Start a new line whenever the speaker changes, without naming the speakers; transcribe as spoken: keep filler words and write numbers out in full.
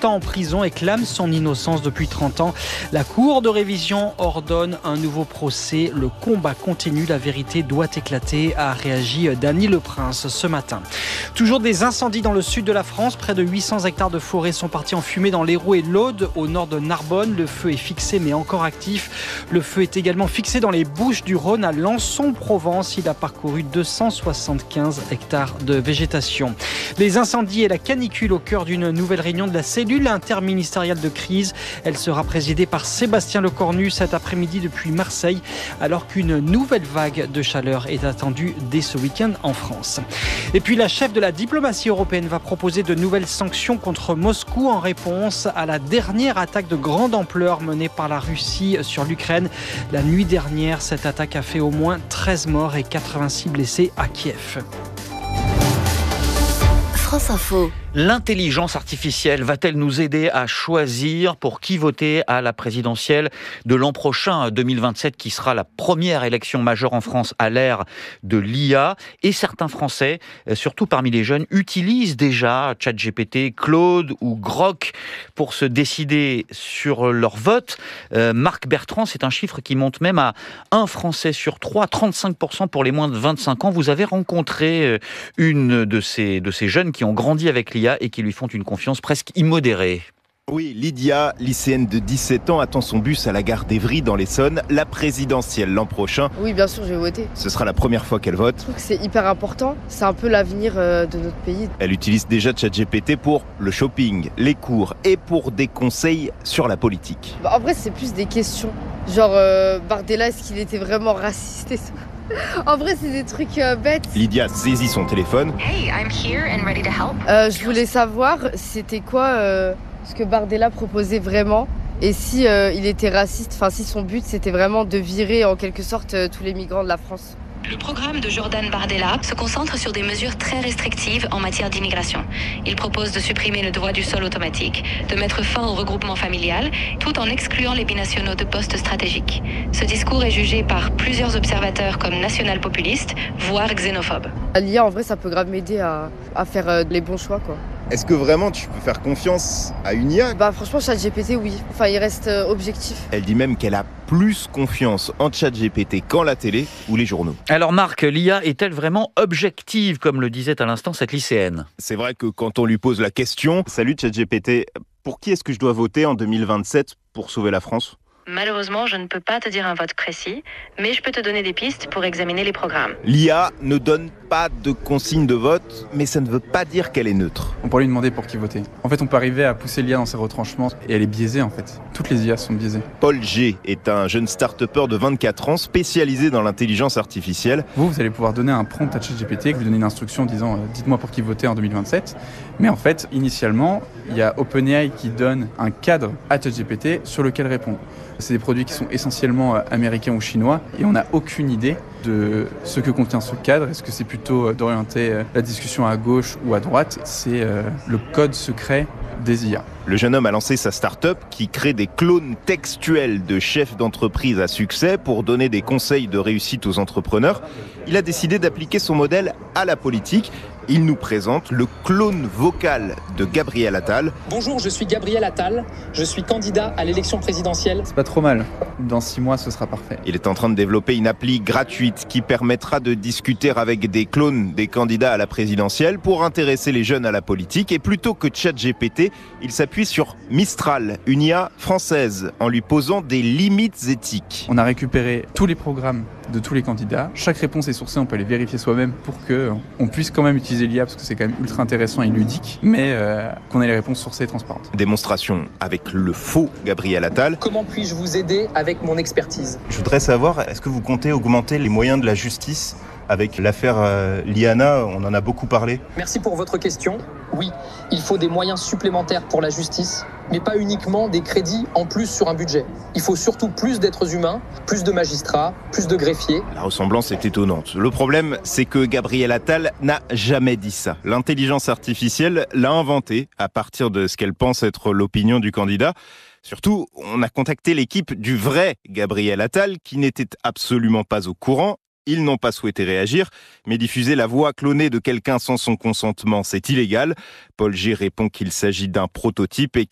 ans en prison et clame son innocence depuis trente ans. La Cour de révision ordonne un nouveau procès. Le combat continue, la vérité doit éclater, a réagi Dany Leprince ce matin. Toujours des incendies dans le sud de la France. Près de huit cents hectares de forêt sont partis en fumée dans l'Hérault et l'Aude, au nord de Narbonne. Le feu est fixé mais encore actif. Le feu est également fixé dans les Bouches-du-Rhône à Lançon-Provence. Il a parcouru deux cent soixante-quinze hectares de végétation. Les incendies et la canicule au cœur d'une nouvelle réunion de la cellule interministérielle de crise. Elle sera présidée par Sébastien Lecornu cet après-midi depuis Marseille, alors qu'une nouvelle vague de chaleur est attendue dès ce week-end en France. Et puis la chef de la diplomatie européenne va proposer de nouvelles sanctions contre Moscou en réponse à la dernière attaque de grande ampleur menée par la Russie sur l'Ukraine. La nuit dernière, cette attaque a fait au moins treize morts et quatre-vingt-six blessés à Kiev.
France Info.
L'intelligence artificielle va-t-elle nous aider à choisir pour qui voter à la présidentielle de l'an prochain, deux mille vingt-sept, qui sera la première élection majeure en France à l'ère de l'I A? Et certains Français, surtout parmi les jeunes, utilisent déjà ChatGPT, Claude ou Grok pour se décider sur leur vote. Euh, Marc Bertrand, c'est un chiffre qui monte même à un Français sur trois, trente-cinq pour cent pour les moins de vingt-cinq ans. Vous avez rencontré une de ces, de ces jeunes qui ont grandi avec l'I A et qui lui font une confiance presque immodérée.
Oui, Lydia, lycéenne de dix-sept ans, attend son bus à la gare d'Evry dans l'Essonne, la présidentielle l'an prochain.
Oui, bien sûr, je vais voter.
Ce sera la première fois qu'elle vote.
Je trouve que c'est hyper important, c'est un peu l'avenir de notre pays.
Elle utilise déjà ChatGPT pour le shopping, les cours et pour des conseils sur la politique.
Bah, en vrai, c'est plus des questions. Genre, euh, Bardella, est-ce qu'il était vraiment raciste et tout? En vrai, c'est des trucs euh, bêtes.
Lydia saisit son téléphone.
Hey, I'm here and ready to help.
Euh, je voulais savoir, c'était quoi euh, ce que Bardella proposait vraiment, et si euh, il était raciste, enfin si son but c'était vraiment de virer en quelque sorte euh, tous les migrants de la France.
Le programme de Jordan Bardella se concentre sur des mesures très restrictives en matière d'immigration. Il propose de supprimer le droit du sol automatique, de mettre fin au regroupement familial, tout en excluant les binationaux de postes stratégiques. Ce discours est jugé par plusieurs observateurs comme national-populiste, voire xénophobe.
L'I A, en vrai, ça peut grave m'aider à, à faire euh, les bons choix, quoi.
Est-ce que vraiment tu peux faire confiance à une I A?
Bah franchement, ChatGPT, oui. Enfin, il reste euh, objectif.
Elle dit même qu'elle a plus confiance en ChatGPT qu'en la télé ou les journaux.
Alors Marc, l'I A est-elle vraiment objective, comme le disait à l'instant cette lycéenne?
C'est vrai que quand on lui pose la question « Salut ChatGPT, pour qui est-ce que je dois voter en deux mille vingt-sept pour sauver la France ?»
Malheureusement, je ne peux pas te dire un vote précis, mais je peux te donner des pistes pour examiner les programmes.
L'I A ne donne pas de consigne de vote, mais ça ne veut pas dire qu'elle est neutre.
On pourrait lui demander pour qui voter. En fait, on peut arriver à pousser l'I A dans ses retranchements et elle est biaisée en fait. Toutes les I A sont biaisées.
Paul G est un jeune start-upper de vingt-quatre ans spécialisé dans l'intelligence artificielle.
Vous, vous allez pouvoir donner un prompt à ChatGPT, lui donner une instruction disant euh, « dites-moi pour qui voter en deux mille vingt-sept ». Mais en fait, initialement, il y a OpenAI qui donne un cadre à ChatGPT sur lequel répondre. C'est des produits qui sont essentiellement américains ou chinois et on n'a aucune idée de ce que contient ce cadre. Est-ce que c'est plutôt d'orienter la discussion à gauche ou à droite? C'est euh, le code secret des I A.
Le jeune homme a lancé sa start-up qui crée des clones textuels de chefs d'entreprise à succès pour donner des conseils de réussite aux entrepreneurs. Il a décidé d'appliquer son modèle à la politique. Il nous présente le clone vocal de Gabriel Attal.
Bonjour, je suis Gabriel Attal. Je suis candidat à l'élection présidentielle.
C'est pas trop mal. Dans six mois, ce sera parfait.
Il est en train de développer une appli gratuite qui permettra de discuter avec des clones des candidats à la présidentielle pour intéresser les jeunes à la politique. Et plutôt que ChatGPT, il s'appuie sur Mistral, une I A française, en lui posant des limites éthiques.
On a récupéré tous les programmes de tous les candidats. Chaque réponse est sourcée, on peut les vérifier soi-même pour qu'on puisse quand même utiliser l'I A parce que c'est quand même ultra intéressant et ludique, mais euh, qu'on ait les réponses sourcées et transparentes.
Démonstration avec le faux Gabriel Attal.
Comment puis-je vous aider avec mon expertise?
Je voudrais savoir, est-ce que vous comptez augmenter les moyens de la justice avec l'affaire euh, Liana? On en a beaucoup parlé.
Merci pour votre question. Oui, il faut des moyens supplémentaires pour la justice, mais pas uniquement des crédits en plus sur un budget. Il faut surtout plus d'êtres humains, plus de magistrats, plus de greffiers.
La ressemblance est étonnante. Le problème, c'est que Gabriel Attal n'a jamais dit ça. L'intelligence artificielle l'a inventé à partir de ce qu'elle pense être l'opinion du candidat. Surtout, on a contacté l'équipe du vrai Gabriel Attal qui n'était absolument pas au courant. Ils n'ont pas souhaité réagir, mais diffuser la voix clonée de quelqu'un sans son consentement, c'est illégal. Paul G répond qu'il s'agit d'un prototype et